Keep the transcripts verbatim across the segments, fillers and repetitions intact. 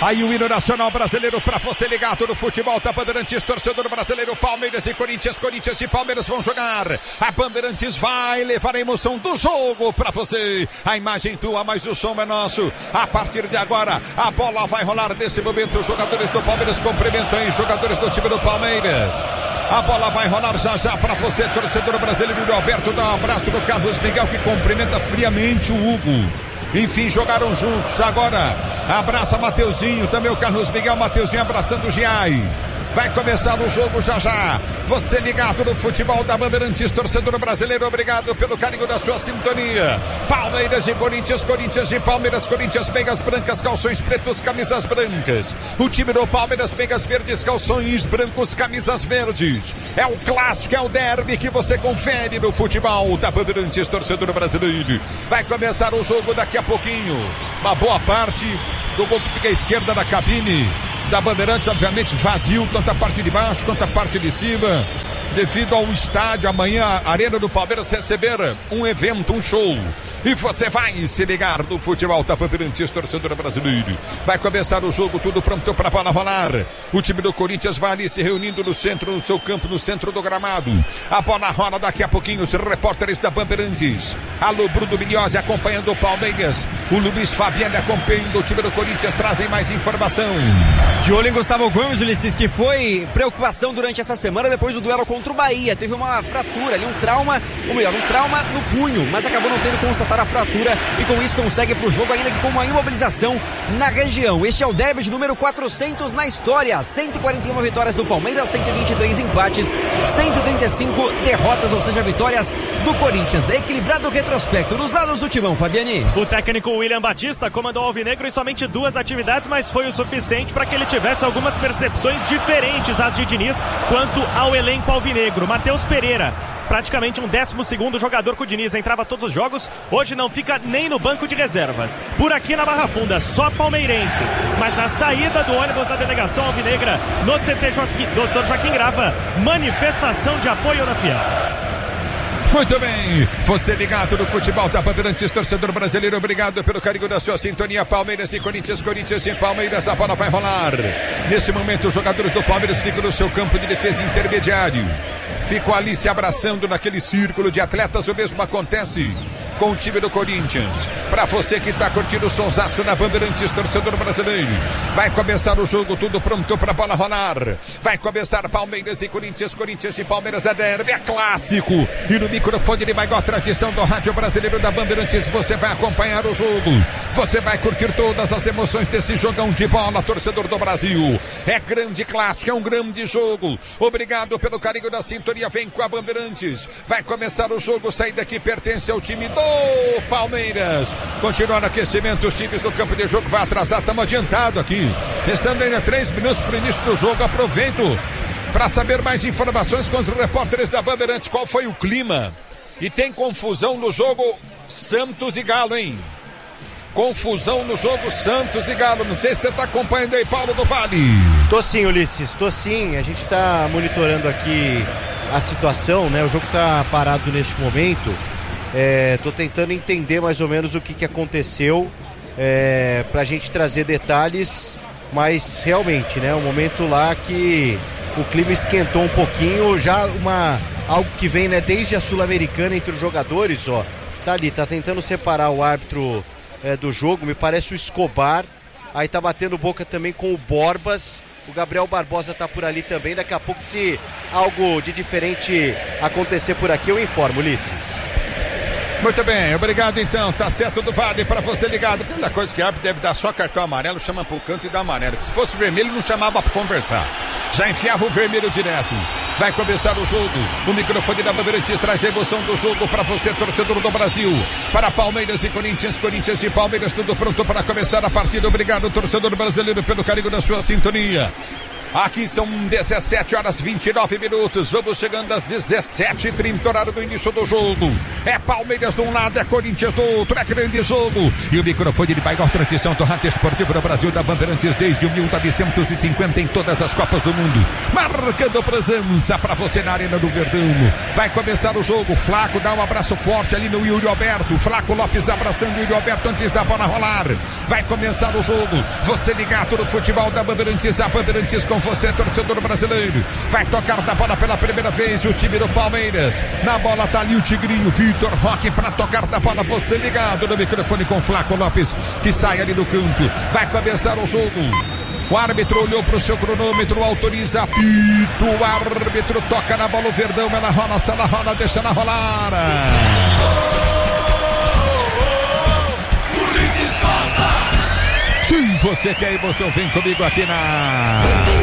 Aí o hino nacional brasileiro pra você ligado no futebol da Bandeirantes, torcedor brasileiro, Palmeiras e Corinthians, Corinthians e Palmeiras vão jogar. A Bandeirantes vai levar a emoção do jogo pra você. A imagem tua, mas o som é nosso. A partir de agora, a bola vai rolar nesse momento. Os jogadores do Palmeiras cumprimentam aí, jogadores do time do Palmeiras. A bola vai rolar já já pra você, torcedor brasileiro. O Alberto dá um abraço no Carlos Miguel, que cumprimenta friamente o Hugo. Enfim, jogaram juntos. Agora abraça Mateuzinho, também o Carlos Miguel. Mateuzinho abraçando o Giai. Vai começar o jogo já já. Você ligado no futebol da Bandeirantes, torcedor brasileiro, obrigado pelo carinho da sua sintonia. Palmeiras e Corinthians, Corinthians e Palmeiras, Corinthians, meias brancas, calções pretos, camisas brancas. O time do Palmeiras, meias verdes, calções brancos, camisas verdes. É o clássico, é o derby que você confere no futebol da Bandeirantes, torcedor brasileiro. Vai começar o jogo daqui a pouquinho. Uma boa parte do gol que fica à esquerda da cabine da Bandeirantes, obviamente vazio, tanto a parte de baixo quanto a parte de cima, devido ao estádio amanhã, a Arena do Palmeiras receber um evento, um show. E você vai se ligar no futebol da Bandeirantes, torcedor brasileiro. Vai começar o jogo, tudo pronto para a bola rolar. O time do Corinthians vai ali se reunindo no centro, no seu campo, no centro do gramado. A bola rola daqui a pouquinho, os repórteres da Bandeirantes. Alô, Bruno Mignozzi acompanhando o Palmeiras. O Luiz Fabiano acompanhando o time do Corinthians, trazem mais informação. De olho em Gustavo Gomes, Ulisses, que foi preocupação durante essa semana depois do duelo contra o Bahia. Teve uma fratura ali, um trauma, ou melhor, um trauma no punho, mas acabou não tendo constatado a fratura e com isso consegue pro jogo, ainda que com uma imobilização na região. Este é o derby de número quatrocentos na história. cento e quarenta e uma vitórias do Palmeiras, cento e vinte e três empates, cento e trinta e cinco derrotas, ou seja, vitórias do Corinthians. Equilibrado o retrospecto nos lados do timão, Fabiani. O técnico William Batista comandou o Alvinegro em somente duas atividades, mas foi o suficiente para que ele tivesse algumas percepções diferentes às de Diniz quanto ao elenco alvinegro. Matheus Pereira, praticamente um décimo segundo jogador com o Diniz, entrava todos os jogos, hoje não fica nem no banco de reservas. Por aqui na Barra Funda, só palmeirenses, mas na saída do ônibus da delegação alvinegra, no C T doutor Joaquim Grava, manifestação de apoio da Fiel. Muito bem, você ligado no futebol da Bandeirantes, torcedor brasileiro, obrigado pelo carinho da sua sintonia. Palmeiras e Corinthians, Corinthians e Palmeiras, a bola vai rolar. Nesse momento, os jogadores do Palmeiras ficam no seu campo de defesa intermediário. Ficam ali se abraçando naquele círculo de atletas. O mesmo acontece com o time do Corinthians. Para você que está curtindo o sonsaço na Bandeirantes, torcedor brasileiro, vai começar o jogo, tudo pronto para a bola rolar. Vai começar Palmeiras e Corinthians, Corinthians e Palmeiras, é derby, é clássico. E no microfone ele vai com a tradição do rádio brasileiro da Bandeirantes. Você vai acompanhar o jogo, você vai curtir todas as emoções desse jogão de bola, torcedor do Brasil. É grande clássico, é um grande jogo. Obrigado pelo carinho da sintonia. Vem com a Bandeirantes. Vai começar o jogo, saída que pertence ao time do Palmeiras. Continua no aquecimento, os times do campo de jogo vai atrasar, estamos adiantado aqui. Restando ainda três minutos para o início do jogo. Aproveito para saber mais informações com os repórteres da Bandeirantes. Qual foi o clima? E tem confusão no jogo Santos e Galo, hein? Confusão no jogo Santos e Galo. Não sei se você está acompanhando aí, Paulo do Vale. Tô sim, Ulisses, tô sim. A gente está monitorando aqui a situação, né? O jogo está parado neste momento. É, tô tentando entender mais ou menos o que, que aconteceu, é, pra gente trazer detalhes, mas realmente, né? Um momento lá que o clima esquentou um pouquinho, já uma, algo que vem, né, desde a Sul-Americana entre os jogadores, ó. Tá ali, tá tentando separar o árbitro é, do jogo, me parece o Escobar, aí tá batendo boca também com o Borbas. O Gabriel Barbosa tá por ali também. Daqui a pouco, se algo de diferente acontecer por aqui, eu informo, Ulisses. Muito bem, obrigado então, tá certo do Vale para você ligado. A primeira coisa que a árbitro deve dar só cartão amarelo, chama pro canto e dá amarelo. Se fosse vermelho não chamava para conversar, já enfiava o vermelho direto. Vai começar o jogo, o microfone da Bandeirantes traz a emoção do jogo para você, torcedor do Brasil. Para Palmeiras e Corinthians, Corinthians e Palmeiras, tudo pronto para começar a partida. Obrigado, torcedor brasileiro, pelo carinho da sua sintonia. Aqui são dezessete horas e vinte e nove minutos. Vamos chegando às dezessete e trinta, horário do início do jogo. É Palmeiras de um lado, é Corinthians do outro. É grande jogo. E o microfone de maior transmissão do Rádio Esportivo do Brasil, da Bandeirantes, desde mil novecentos e cinquenta em todas as Copas do Mundo. Marcando presença para você na Arena do Verdão. Vai começar o jogo. Flaco dá um abraço forte ali no Yuri Alberto. Flaco Lopes abraçando o Yuri Alberto antes da bola rolar. Vai começar o jogo. Você ligado no futebol da Bandeirantes. A Bandeirantes com você, torcedor brasileiro. Vai tocar da bola pela primeira vez o time do Palmeiras. Na bola tá ali o Tigrinho, Vitor Roque, para tocar da bola. Você ligado no microfone com Flaco Lopes, que sai ali do canto. Vai começar o jogo. O árbitro olhou para o seu cronômetro, autoriza, apito. O árbitro toca na bola, o Verdão, ela rola, se ela rola, deixa ela rolar. Se você quer emoção, vem comigo aqui na...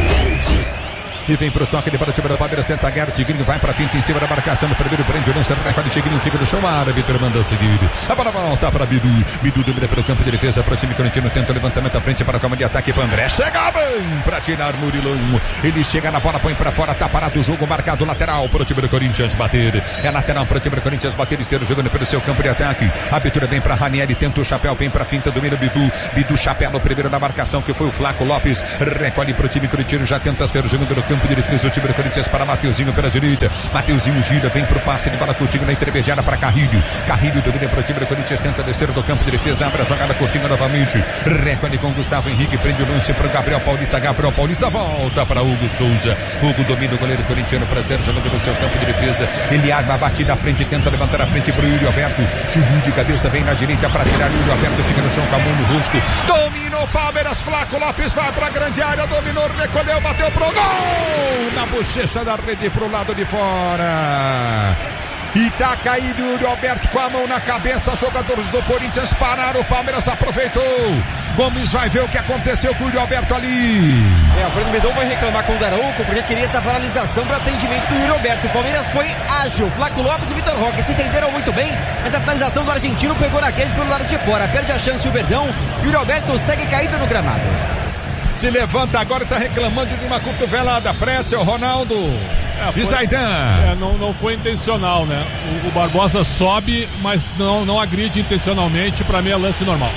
E vem pro toque de bola, time do Palmeiras, tenta a guerra, Tigrinho vai pra finta em cima da marcação, no primeiro prende, o lança, recorde, Tigrinho fica no chão, o árbitro manda seguir, a bola volta pra Bidu, Bidu domina pelo campo de defesa, pro time corinthians, tenta o levantamento à frente para o campo de ataque, para André, chega bem pra tirar Murilão, ele chega na bola, põe pra fora, tá parado o jogo, marcado lateral pro time do Corinthians bater, é lateral pro time do Corinthians bater e ser jogando pelo seu campo de ataque, a abertura vem pra Ranieri, tenta o chapéu, vem pra finta, domina Bidu, Bidu chapéu no primeiro na marcação, que foi o Flaco Lopes, recolhe pro time corinthians, já tenta ser jogando no campo de defesa, o time do Corinthians para Mateuzinho pela direita, Mateuzinho gira, vem pro passe de bola curtinho na intermediária para Carrilho, Carrilho domina pro time do Corinthians, tenta descer do campo de defesa, abre a jogada curtinha novamente, recolhe com Gustavo Henrique, prende o lance pro Gabriel Paulista, Gabriel Paulista volta para Hugo Souza, Hugo domina o goleiro corintiano para ser jogando no seu campo de defesa, ele arma a batida à frente, tenta levantar a frente pro Yuri Alberto, churinho de cabeça, vem na direita para tirar Yuri Alberto, fica no chão com a mão no rosto, dominou Palmeiras, Flaco Lopes vai pra grande área, dominou, recolheu, bateu pro gol! Na bochecha da rede pro lado de fora. E tá caído o Yuri Alberto com a mão na cabeça. Jogadores do Corinthians pararam. O Palmeiras aproveitou. Gomes vai ver o que aconteceu com o Yuri Alberto ali. É, o Breno Medon vai reclamar com o Daronco porque queria essa paralisação para atendimento do Yuri Alberto. O Palmeiras foi ágil. Flaco Lopes e Vitor Roque se entenderam muito bem, mas a finalização do argentino pegou na rede pelo lado de fora. Perde a chance o Verdão. Yuri Alberto segue caído no gramado. Se levanta agora e tá reclamando de uma cotovelada. Pretzel, Ronaldo é, foi, e Zaidan. É, não, não foi intencional, né? O, o Barbosa sobe, mas não, não agride intencionalmente. Pra mim é lance normal.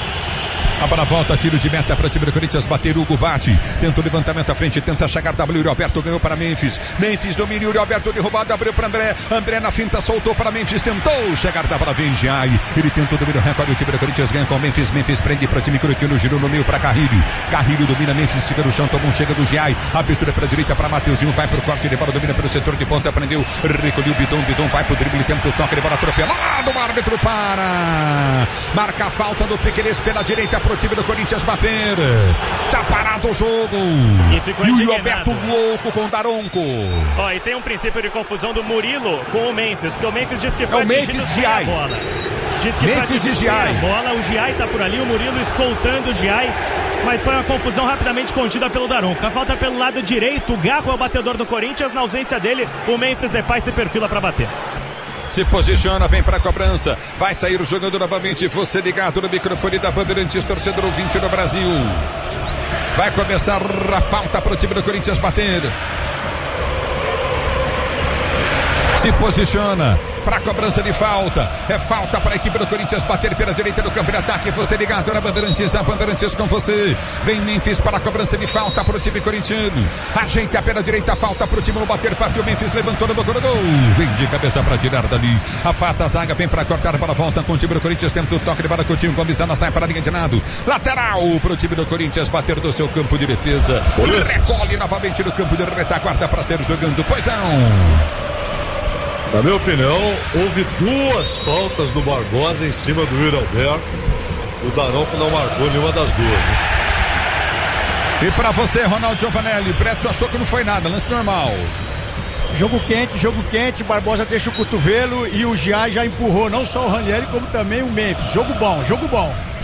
A bola volta, tiro de meta para o time do Corinthians, bater, Hugo bate, tenta o levantamento à frente, tenta chegar, W, Yuri Alberto ganhou para Memphis, Memphis domina, Yuri Alberto derrubado, abriu para André, André na finta, soltou para Memphis, tentou chegar, dá para Vengiai, ele tentou dominar o recorde, o time do Corinthians ganha com Memphis, Memphis prende para o time corintiano, girou no meio para Carrilho, Carrilho domina, Memphis fica no chão, toma um chega do Giai, abertura para a direita para Mateuzinho, vai para o corte de bola, domina pelo setor de ponta, prendeu, recolheu o Bidon, Bidon vai para o drible, tenta o toque de bola atropelado, o árbitro para, marca a falta do Piqueires pela direita pro time do Corinthians bater. Tá parado o jogo. E ficou e o Roberto louco com o Daronco. Ó, e tem um princípio de confusão do Murilo com o Memphis, porque o Memphis diz que foi é atingido sem a bola. Diz que Memphis foi atingido sem a bola. O Giai tá por ali, o Murilo escoltando o Giai, mas foi uma confusão rapidamente contida pelo Daronco. A falta pelo lado direito, o Garro é o batedor do Corinthians, na ausência dele, o Memphis Depay se perfila para bater. Se posiciona, vem pra cobrança. Vai sair jogando novamente. Você ligado no microfone da Bandeirantes, torcedor ouvinte do Brasil. Vai começar a falta pro time do Corinthians bater. Se posiciona para cobrança de falta. É falta para a equipe do Corinthians bater pela direita do campo de ataque. Você ligado na Bandeirantes, a Bandeirantes com você. Vem Memphis para a cobrança de falta para o time corintiano. Ajeita pela direita, falta para o time no bater. Partiu Memphis, levantou no banco do gol. Vem de cabeça para tirar dali. Afasta a zaga, vem para cortar para a volta com o time do Corinthians. Tenta o toque de bola com o time. Gomes sai para a linha de lado. Lateral para o time do Corinthians bater do seu campo de defesa. Recolhe novamente no campo de retaguarda para ser jogando. Pois não. Na minha opinião, houve duas faltas do Barbosa em cima do Yuri Alberto. O Daronco não marcou nenhuma das duas. Hein? E pra você, Ronaldo Giovanelli, Preto achou que não foi nada, lance normal. Jogo quente, jogo quente, Barbosa deixa o cotovelo e o Giai já empurrou não só o Ranieri, como também o Memphis. Jogo bom, jogo bom.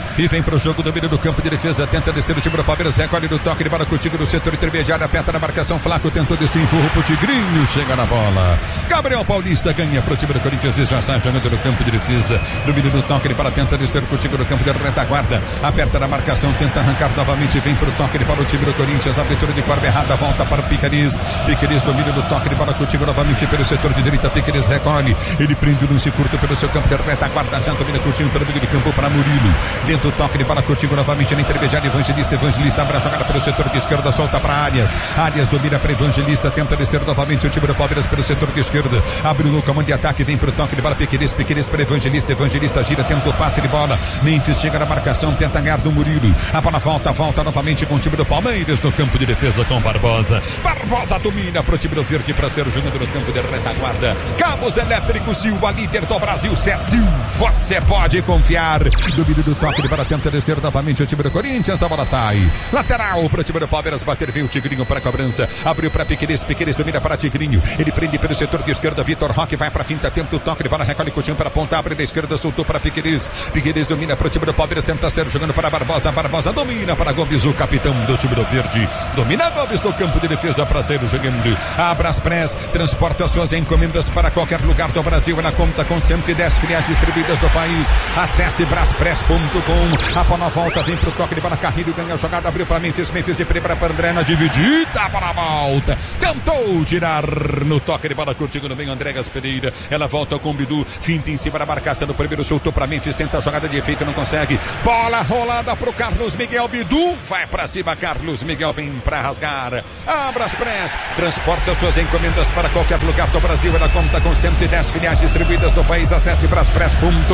E vem pro jogo, domínio do campo de defesa, tenta descer o time do Palmeiras, recolhe do toque de bola contigo no setor intermediário, aperta na marcação, Flaco tentou descer, empurra pro Tigrinho, chega na bola. Gabriel Paulista ganha pro time do Corinthians e já sai jogando no campo de defesa. Domínio do toque de bola, tenta descer contigo no campo de retaguarda, aperta na marcação, tenta arrancar novamente, vem pro toque de bola o time do Corinthians, abertura de forma errada, volta para o Piqueires. Piqueires domina do toque de bola contigo novamente pelo setor de direita, Piqueires recolhe, ele prende o lance curto pelo seu campo de retaguarda, já domina contigo pelo meio de campo para Murilo. Dentro do toque de bola contigo novamente na intermediária, Evangelista, Evangelista abre a jogada pelo setor de esquerda, solta para Arias, Arias domina para Evangelista, tenta descer novamente o time do Palmeiras pelo setor de esquerda, abre no comando de ataque, vem pro toque de bola, Piqueires, Piqueires para Evangelista, Evangelista gira, tenta o passe de bola, Memphis chega na marcação, tenta ganhar do Murilo, a bola volta, volta novamente com o time do Palmeiras no campo de defesa com Barbosa, Barbosa domina pro time do Verde para ser jogando no campo de retaguarda, Cabos Elétricos Silva, líder do Brasil, Cecil, você pode confiar, domínio do toque de bola, tenta descer novamente o time do Corinthians, a bola sai, lateral para o time do Palmeiras, bater, vem o Tigrinho para a cobrança, abriu para Piqueires, Piqueires domina para Tigrinho, ele prende pelo setor de esquerda, Vitor Roque vai para a finta, tenta o toque de bola, recolhe Coutinho para a ponta, abre da esquerda, soltou para Piqueires, Piqueires domina para o time do Palmeiras, tenta ser jogando para Barbosa, Barbosa domina para Gomes, o capitão do time do Verde, domina Gomes no campo de defesa para ser jogando, a Braspress transporta suas encomendas para qualquer lugar do Brasil, na conta com cento e dez filiais distribuídas do país, acesse braspress ponto com, a bola volta, vem pro toque de bola, Carrilho ganha a jogada, abriu para Memphis, Memphis de primeira para André na dividida, a bola volta, tentou tirar no toque de bola contigo no meio, Andrégas Pereira, ela volta com o Bidu, finta em cima da marcação do primeiro, soltou para Memphis, tenta a jogada de efeito, não consegue, bola rolada pro Carlos Miguel, Bidu vai para cima, Carlos Miguel vem para rasgar, a Braspress transporta suas encomendas para qualquer lugar do Brasil, ela conta com cento e dez filiais distribuídas do país, acesse braspress ponto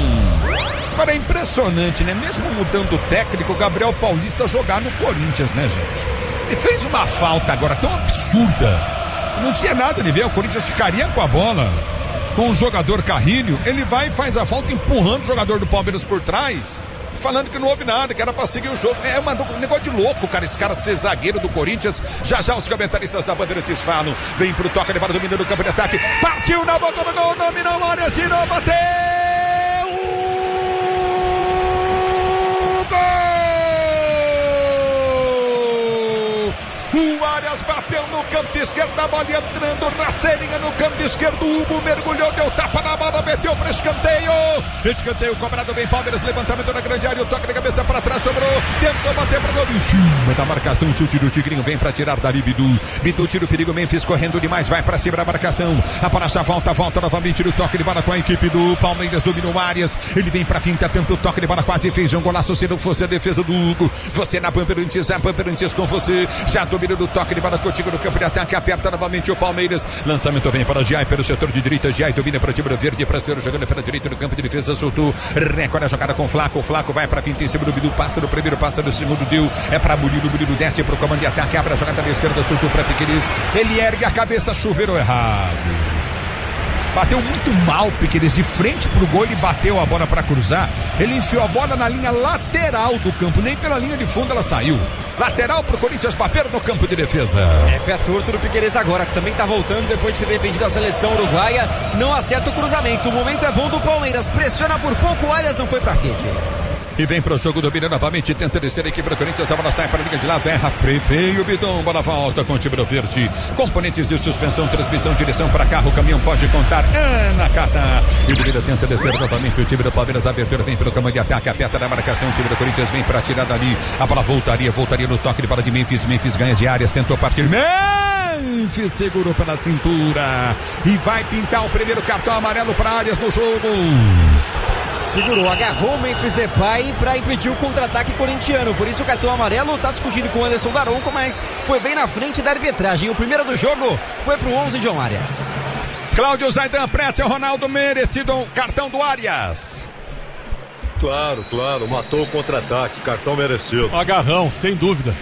com. Agora é impressionante, né? Mesmo mudando o técnico, o Gabriel Paulista jogar no Corinthians, né, gente? Ele fez uma falta agora tão absurda, não tinha nada de ver, o Corinthians ficaria com a bola, com o jogador Carrilho, ele vai e faz a falta empurrando o jogador do Palmeiras por trás, falando que não houve nada, que era pra seguir o jogo. É uma, um negócio de louco, cara, esse cara ser zagueiro do Corinthians. Já já os comentaristas da Bandeirantes falam. Vem pro toque, levado, dominando o campo de ataque. Partiu na boca do gol, dominou a área, girou, bateu! O Arias bateu no campo esquerdo, a bola entrando, rasteirinha no campo esquerdo, o Hugo mergulhou, deu tapa na bola, meteu para escanteio, escanteio cobrado bem, Palmeiras, levantamento na grande área, o toque da cabeça para trás, sobrou, tentou bater para o gol, em cima da marcação, chute do Tigrinho, vem para tirar dali Bidu, Bidu tira o perigo, Memphis correndo demais, vai para cima da marcação, a bola já volta, volta novamente no toque de bola com a equipe do Palmeiras, dominou Arias, ele vem para finta, tenta o toque de bola, quase fez um golaço, se não fosse a defesa do Hugo, você na Bandeirantes, a Bandeirantes com você, já dominou do toque de bola contigo no campo de ataque, aperta novamente o Palmeiras, lançamento vem para Giai pelo setor de direita, Giai domina para o time verde, para ser jogando pela direita no campo de defesa, soltou, recolhe a jogada com o Flaco, o Flaco vai para a finta em cima do Bidu, passa no primeiro, passa no segundo, deu, é para Murilo, Murilo desce para o comando de ataque, abre a jogada na esquerda, soltou para Piqueires, ele ergue a cabeça, chuveiro errado. Bateu muito mal, Piqueires, de frente pro gol, ele bateu a bola para cruzar, ele enfiou a bola na linha lateral do campo, nem pela linha de fundo ela saiu. Lateral pro Corinthians bater no campo de defesa. É pé torto do Piqueires agora, que também tá voltando depois de ter defendido a seleção uruguaia, não acerta o cruzamento, o momento é bom do Palmeiras, pressiona por pouco, o Arias não foi pra rede. E vem pro jogo, domina novamente, tenta descer a equipe do Corinthians, a bola sai para a linha de lado, erra, prevê o Bidon, bola volta com o time do Verde. Componentes de suspensão, transmissão, direção para carro, o caminhão pode contar, é na carta. E o Domina tenta descer novamente, o time do Palmeiras, a abertura vem pelo comando de ataque, aperta na marcação, o time do Corinthians vem para tirar dali, a bola voltaria, voltaria no toque de bola de Memphis, Memphis ganha de Arias, tentou partir, Memphis segurou pela cintura e vai pintar o primeiro cartão amarelo para Arias no jogo. Segurou, agarrou o Memphis Depay para impedir o contra-ataque corintiano. Por isso o cartão amarelo está discutindo com o Anderson Daronco, mas foi bem na frente da arbitragem. O primeiro do jogo foi para o onze, John Arias. Cláudio Zaidan, Pretzel, Ronaldo, merecido cartão do Arias. Claro, claro, matou o contra-ataque, cartão merecido. Agarrão, sem dúvida.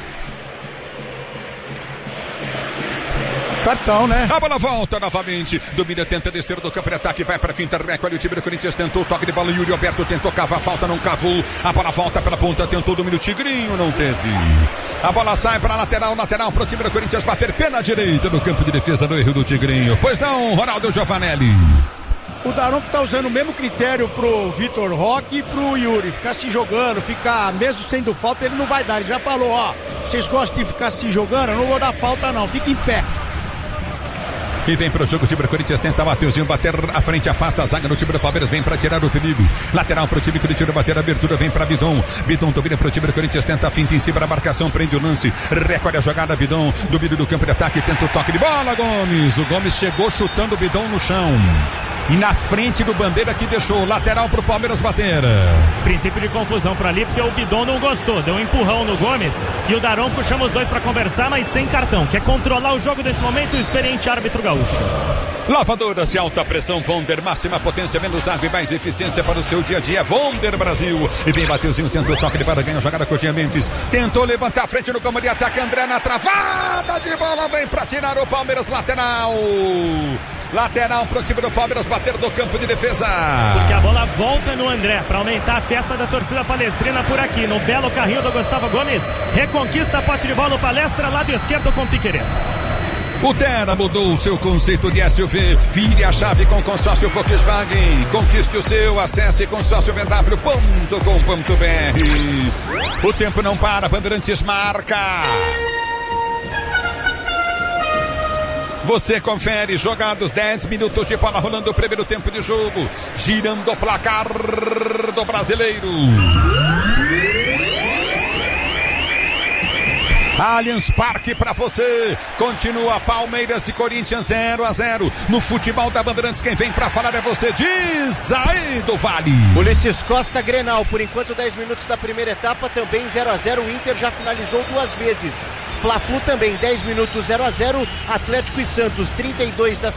Cartão, né? A bola volta novamente, domina, tenta descer do campo de ataque, vai para finta, recolhe o time do Corinthians, tentou toque de bola, Yuri Alberto tentou cavar, falta, não cavou, a bola volta pela ponta, tentou domínio, o Tigrinho não teve, a bola sai para lateral, lateral para o time do Corinthians bater pé na direita no campo de defesa do erro do Tigrinho, pois não, Ronaldo Giovanelli. O Daronco tá usando o mesmo critério pro Vitor Roque e pro Yuri. Ficar se jogando, ficar, mesmo sendo falta, ele não vai dar. Ele já falou, ó, vocês gostam de ficar se jogando? Eu não vou dar falta não, fica em pé. E vem pro jogo, o time do Corinthians tenta Mateuzinho bater à frente, afasta a zaga no time do Palmeiras, vem pra tirar o perigo. Lateral pro time que tira bater a abertura, vem pra Bidon. Bidon domina pro time do Corinthians, tenta a finta em cima da marcação, prende o lance, recolhe a jogada, Bidon, domina do campo de ataque, tenta o toque de bola, Gomes. O Gomes chegou chutando o Bidon no chão. E na frente do Bandeira que deixou lateral pro Palmeiras bater. Princípio de confusão por ali, porque o Bidon não gostou, deu um empurrão no Gomes e o Daronco chama os dois para conversar, mas sem cartão. Quer controlar o jogo nesse momento, o experiente árbitro gaúcho. Lavadoras de alta pressão Vonder, máxima potência, menos água e mais eficiência para o seu dia a dia. Vonder Brasil. E vem Mateuzinho, tenta o toque de bola, ganha a jogada com o Jean Memphis. Tentou levantar a frente no campo de ataque, André na travada de bola, vem para tirar o Palmeiras, lateral. Lateral pro time do Palmeiras bater do campo de defesa. Porque a bola volta no André para aumentar a festa da torcida palestrina por aqui. No belo carrinho do Gustavo Gomes. Reconquista a posse de bola, o Palestra, lado esquerdo com Piquerez. O Terra mudou o seu conceito de S U V. Vire a chave com consórcio Volkswagen. Conquiste o seu. Acesse consórcio v w ponto com ponto b r. O tempo não para. Bandeirantes marca. Você confere, jogados dez minutos de bola rolando o primeiro tempo de jogo, girando o placar do Brasileiro. Allianz Parque para você. Continua Palmeiras e Corinthians zero a zero. No futebol da Bandeirantes, quem vem para falar é você, diz aí do Vale. Ulisses Costa, Grenal, por enquanto dez minutos da primeira etapa, também zero a zero. O Inter já finalizou duas vezes. Fla-Flu também, dez minutos zero a zero. Atlético e Santos, trinta e dois da